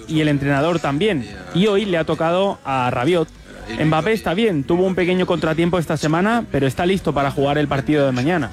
y el entrenador también. Y hoy le ha tocado a Rabiot. Mbappé está bien, tuvo un pequeño contratiempo esta semana, pero está listo para jugar el partido de mañana.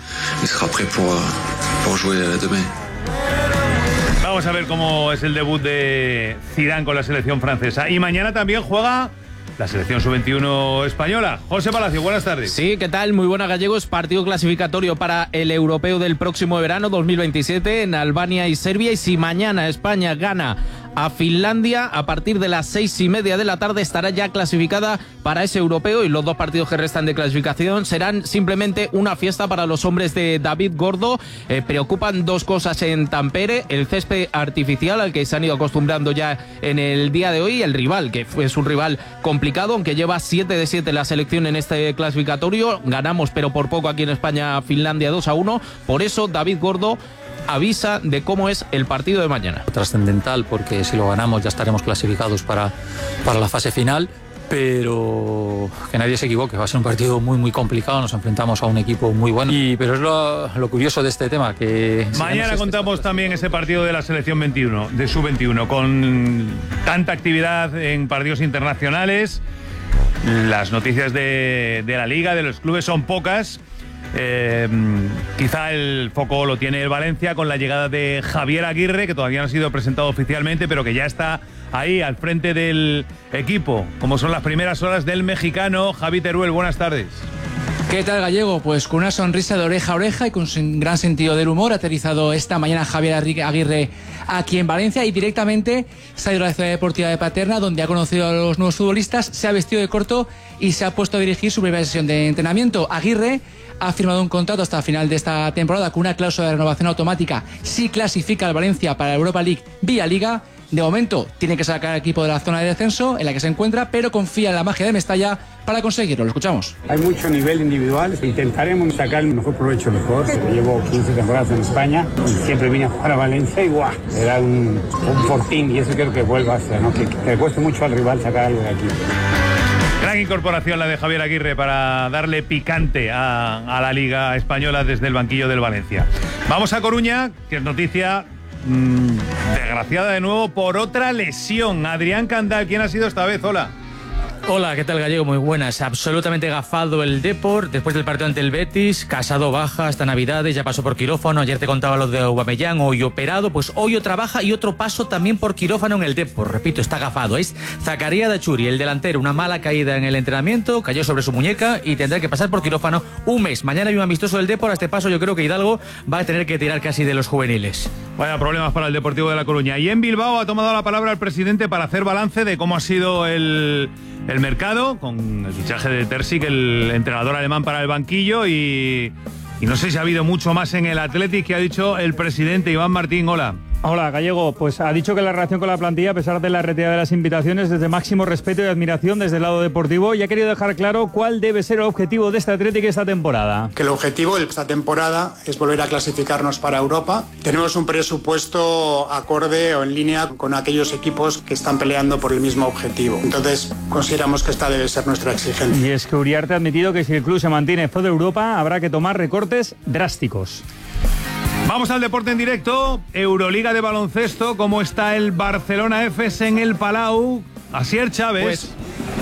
Vamos a ver cómo es el debut de Zidane con la selección francesa. Y mañana también juega la selección sub-21 española. José Palacio, buenas tardes. Sí, ¿qué tal? Muy buenas, gallegos. Partido clasificatorio para el europeo del próximo verano 2027 en Albania y Serbia. Y si mañana España gana a Finlandia, a partir de las 6:30 de la tarde estará ya clasificada para ese europeo, y los dos partidos que restan de clasificación serán simplemente una fiesta para los hombres de David Gordo. Preocupan dos cosas en Tampere: el césped artificial al que se han ido acostumbrando ya en el día de hoy, el rival, que es un rival complicado, aunque lleva 7 de 7 la selección en este clasificatorio. Ganamos pero por poco aquí en España a Finlandia 2-1, por eso David Gordo avisa de cómo es el partido de mañana. Trascendental, porque si lo ganamos ya estaremos clasificados para la fase final, pero que nadie se equivoque, va a ser un partido muy complicado, nos enfrentamos a un equipo muy bueno, pero es lo curioso de este tema, que mañana contamos también ese partido de la selección 21, de sub-21, con tanta actividad en partidos internacionales. Las noticias de la Liga, de los clubes, son pocas. Quizá el foco lo tiene el Valencia con la llegada de Javier Aguirre, que todavía no ha sido presentado oficialmente, pero que ya está ahí al frente del equipo. Como son las primeras horas del mexicano. Javi Teruel, buenas tardes. ¿Qué tal, gallego? Pues con una sonrisa de oreja a oreja y con un gran sentido del humor ha aterrizado esta mañana Javier Aguirre aquí en Valencia, y directamente se ha ido a la Ciudad Deportiva de Paterna, donde ha conocido a los nuevos futbolistas, se ha vestido de corto y se ha puesto a dirigir su primera sesión de entrenamiento. Aguirre ha firmado un contrato hasta el final de esta temporada con una cláusula de renovación automática si clasifica al Valencia para la Europa League vía Liga. De momento tiene que sacar al equipo de la zona de descenso en la que se encuentra, pero confía en la magia de Mestalla para conseguirlo. Lo escuchamos. Hay mucho nivel individual, intentaremos sacar el mejor provecho mejor. Llevo 15 temporadas en España y siempre vine a jugar a Valencia y ¡guau! Era un fortín, y eso quiero que vuelva a ser, ¿no? Que le cueste mucho al rival sacar algo de aquí. Gran incorporación la de Javier Aguirre para darle picante a la Liga Española desde el banquillo del Valencia. Vamos a Coruña, que es noticia desgraciada de nuevo por otra lesión. Adrián Candal, ¿quién ha sido esta vez? Hola. Hola, ¿qué tal, gallego? Muy buenas. Absolutamente gafado el Depor después del partido ante el Betis. Casado baja hasta Navidades, ya pasó por quirófano. Ayer te contaba lo de Aubameyang, hoy operado. Pues hoy otra baja y otro paso también por quirófano en el Depor. Repito, está gafado. Es Zakaria Dachuri, el delantero. Una mala caída en el entrenamiento, cayó sobre su muñeca y tendrá que pasar por quirófano un mes. Mañana hay un amistoso del Depor. A este paso yo creo que Hidalgo va a tener que tirar casi de los juveniles. Vaya problemas para el Deportivo de La Coruña. Y en Bilbao ha tomado la palabra el presidente para hacer balance de cómo ha sido el mercado, con el fichaje de Terzic, el entrenador alemán, para el banquillo, y no sé si ha habido mucho más en el Athletic. Que ha dicho el presidente Iván Martín. Hola. Hola, gallego. Pues ha dicho que la relación con la plantilla, a pesar de la retirada de las invitaciones, desde máximo respeto y admiración desde el lado deportivo, y ha querido dejar claro cuál debe ser el objetivo de este Athletic esta temporada. Que el objetivo de esta temporada es volver a clasificarnos para Europa. Tenemos un presupuesto acorde o en línea con aquellos equipos que están peleando por el mismo objetivo. Entonces, consideramos que esta debe ser nuestra exigencia. Y es que Uriarte ha admitido que si el club se mantiene fuera de Europa, habrá que tomar recortes drásticos. Vamos al deporte en directo. Euroliga de baloncesto. ¿Cómo está el Barcelona Efes en el Palau? Asier Chávez. Pues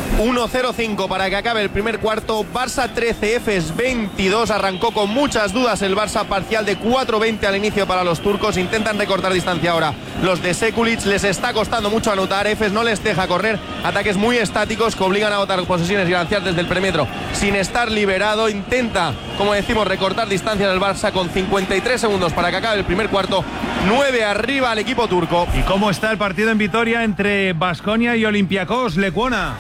1-0-5 para que acabe el primer cuarto. Barça 13, Efes 22. Arrancó con muchas dudas el Barça, parcial de 4-20 al inicio para los turcos. Intentan recortar distancia ahora los de Sekulic. Les está costando mucho anotar. Efes no les deja correr. Ataques muy estáticos que obligan a agotar posesiones y lanzar desde el perímetro sin estar liberado. Intenta, como decimos, recortar distancia del Barça con 53 segundos para que acabe el primer cuarto. 9 arriba al equipo turco. ¿Y cómo está el partido en Vitoria entre Baskonia y Olympiacos, Lecuona?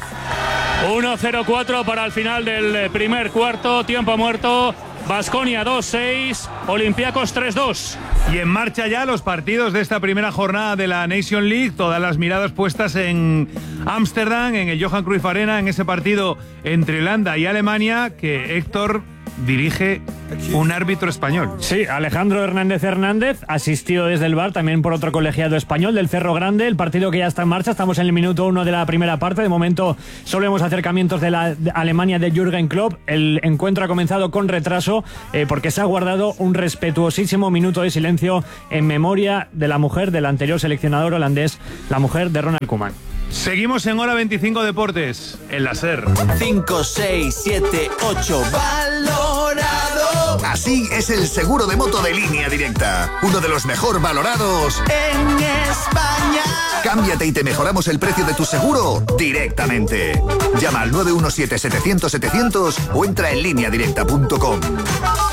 1-0-4 para el final del primer cuarto, tiempo muerto. Baskonia 2-6, Olympiacos 3-2. Y en marcha ya los partidos de esta primera jornada de la Nation League. Todas las miradas puestas en Ámsterdam, en el Johan Cruyff Arena, en ese partido entre Holanda y Alemania, que Héctor dirige un árbitro español. Sí, Alejandro Hernández asistido desde el VAR, también por otro colegiado español del Cerro Grande. El partido que ya está en marcha, estamos en el minuto 1 de la primera parte. De momento solo vemos acercamientos de la Alemania de Jürgen Klopp. El encuentro ha comenzado con retraso porque se ha guardado un respetuosísimo minuto de silencio en memoria de la mujer del anterior seleccionador holandés, la mujer de Ronald Koeman. Seguimos en Hora 25 Deportes, en la SER. 5, 6, 7, 8, valorado. Así es el seguro de moto de Línea Directa, uno de los mejor valorados en España. Cámbiate y te mejoramos el precio de tu seguro directamente. Llama al 917-700-700 o entra en lineadirecta.com.